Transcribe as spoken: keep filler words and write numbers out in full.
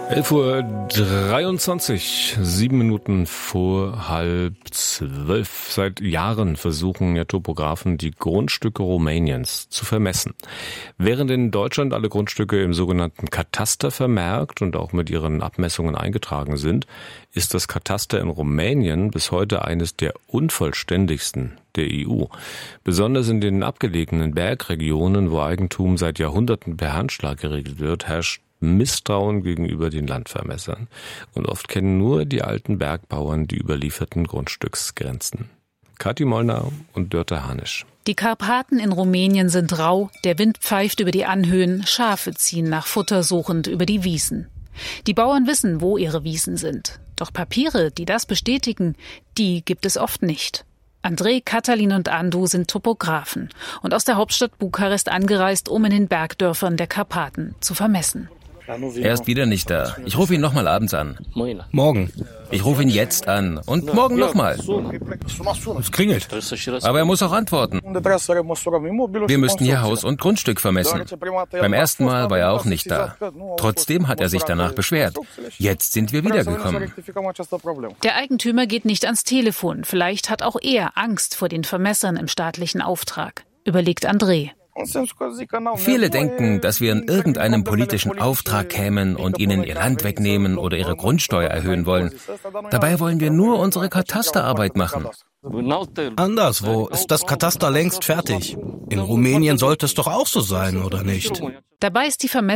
elf Uhr dreiundzwanzig, sieben Minuten vor halb zwölf. Seit Jahren versuchen ja Topografen, die Grundstücke Rumäniens zu vermessen. Während in Deutschland alle Grundstücke im sogenannten Kataster vermerkt und auch mit ihren Abmessungen eingetragen sind, ist das Kataster in Rumänien bis heute eines der unvollständigsten der E U. Besonders in den abgelegenen Bergregionen, wo Eigentum seit Jahrhunderten per Handschlag geregelt wird, herrscht Misstrauen gegenüber den Landvermessern. Und oft kennen nur die alten Bergbauern die überlieferten Grundstücksgrenzen. Kathi Molnar und Dörte Hanisch. Die Karpaten in Rumänien sind rau, der Wind pfeift über die Anhöhen, Schafe ziehen nach Futter suchend über die Wiesen. Die Bauern wissen, wo ihre Wiesen sind. Doch Papiere, die das bestätigen, die gibt es oft nicht. Andrei, Katalin und Andu sind Topografen und aus der Hauptstadt Bukarest angereist, um in den Bergdörfern der Karpaten zu vermessen. Er ist wieder nicht da. Ich rufe ihn nochmal abends an. Morgen. Ich rufe ihn jetzt an. Und morgen nochmal. Es klingelt. Aber er muss auch antworten. Wir müssten hier Haus und Grundstück vermessen. Beim ersten Mal war er auch nicht da. Trotzdem hat er sich danach beschwert. Jetzt sind wir wiedergekommen. Der Eigentümer geht nicht ans Telefon. Vielleicht hat auch er Angst vor den Vermessern im staatlichen Auftrag, überlegt André. Viele denken, dass wir in irgendeinem politischen Auftrag kämen und ihnen ihr Land wegnehmen oder ihre Grundsteuer erhöhen wollen. Dabei wollen wir nur unsere Katasterarbeit machen. Anderswo ist das Kataster längst fertig. In Rumänien sollte es doch auch so sein, oder nicht? Dabei ist die Vermessung